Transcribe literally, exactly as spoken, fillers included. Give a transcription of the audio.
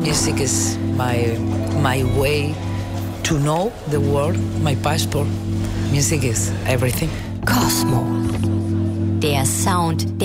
Music is my, my way to know the world, my passport. Music is everything. Cosmo. Der Sound